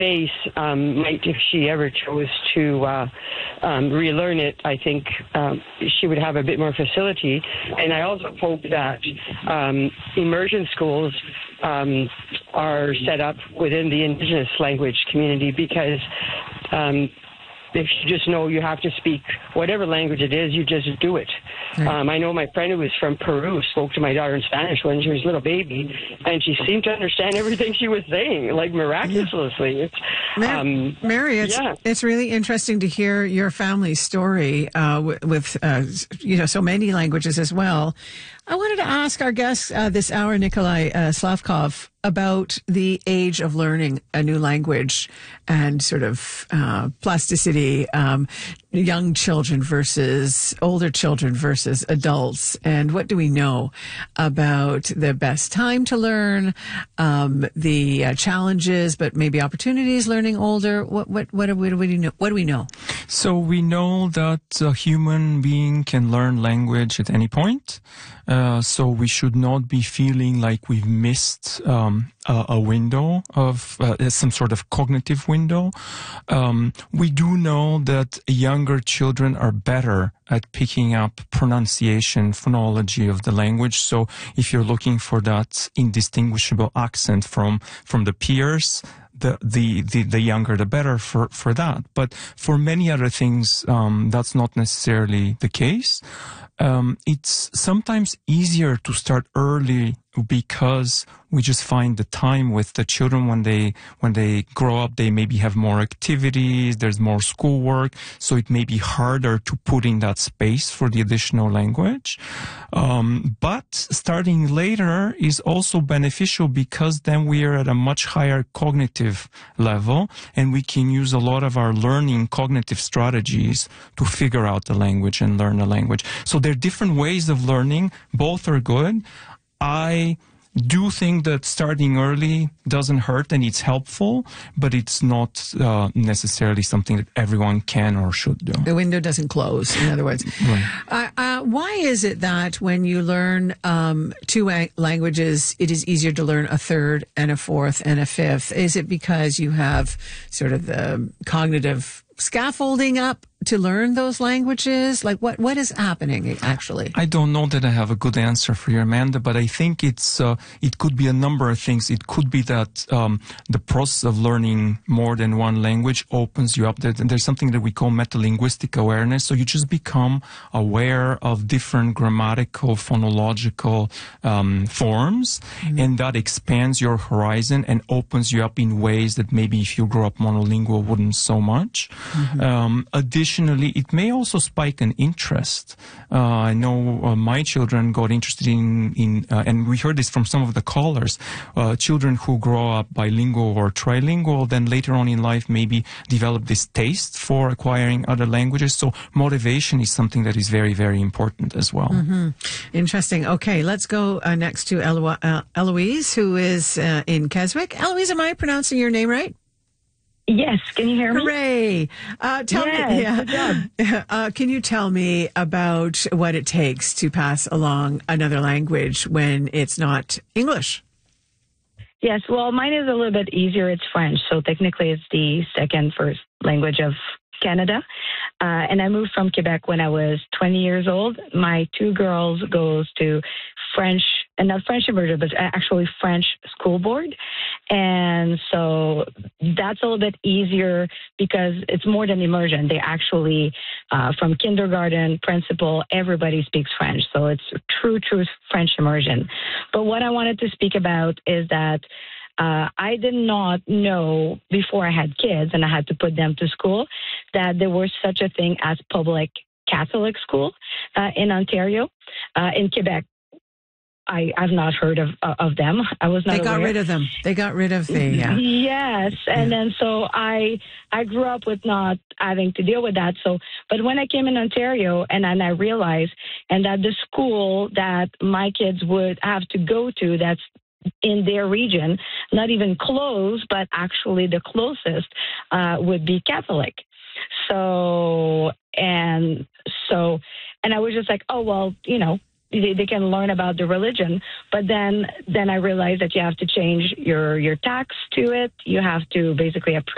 base might, if she ever chose to relearn it, I think she would have a bit more facility. And I also hope that immersion schools are set up within the Indigenous language community, because if you just know you have to speak whatever language it is, you just do it. Right. I know my friend who was from Peru spoke to my daughter in Spanish when she was a little baby, and she seemed to understand everything she was saying, like miraculously. Yeah. Mary, it's really interesting to hear your family's story with so many languages as well. I wanted to ask our guest this hour, Nikolai Slavkov, about the age of learning a new language and sort of plasticity, young children versus older children versus adults. And what do we know about the best time to learn, the challenges, but maybe opportunities learning older? What do we know? So we know that a human being can learn language at any point. So we should not be feeling like we've missed a window of some sort of cognitive window. We do know that younger children are better at picking up pronunciation, phonology of the language. So if you're looking for that indistinguishable accent from the peers, the younger the better for that. But for many other things, that's not necessarily the case. It's sometimes easier to start early because we just find the time with the children when they grow up. They maybe have more activities, there's more schoolwork, so it may be harder to put in that space for the additional language. But starting later is also beneficial because then we are at a much higher cognitive level, and we can use a lot of our learning cognitive strategies to figure out the language and learn the language. So there are different ways of learning. Both are good. I do think that starting early doesn't hurt and it's helpful, but it's not necessarily something that everyone can or should do. The window doesn't close, in other words. Right. Why is it that when you learn two languages, it is easier to learn a third and a fourth and a fifth? Is it because you have sort of the cognitive scaffolding up to learn those languages? Like what is happening actually? I don't know that I have a good answer for you, Amanda, but I think it could be a number of things. It could be that the process of learning more than one language opens you up. There's something that we call metalinguistic awareness. So you just become aware of different grammatical, phonological forms, and that expands your horizon and opens you up in ways that maybe if you grow up monolingual wouldn't so much. Additionally, it may also spike an interest. I know my children got interested in and we heard this from some of the callers, children who grow up bilingual or trilingual, then later on in life maybe develop this taste for acquiring other languages. So motivation is something that is very, very important as well. Interesting. Okay, let's go next to Eloise, who is in Keswick. Eloise, am I pronouncing your name right? Yes, can you hear me? Hooray! Good job. Can you tell me about what it takes to pass along another language when it's not English? Yes, well, mine is a little bit easier. It's French, so technically it's the first language of Canada. And I moved from Quebec when I was 20 years old. My two girls goes to French, and not French immersion, but actually French school board. And so that's a little bit easier because it's more than immersion. They actually, from kindergarten, principal, everybody speaks French. So it's true French immersion. But what I wanted to speak about is that I did not know before I had kids and I had to put them to school that there was such a thing as public Catholic school in Ontario. In Quebec, I've not heard of them. I was not. They got rid of them. They got rid of the. Yes, and then so I grew up with not having to deal with that. So, but when I came in Ontario, and then I realized, and that the school that my kids would have to go to, that's in their region, not even close, but actually the closest would be Catholic. And I was just like, oh well, they can learn about the religion, but then I realized that you have to change your tax to it. You have to basically approve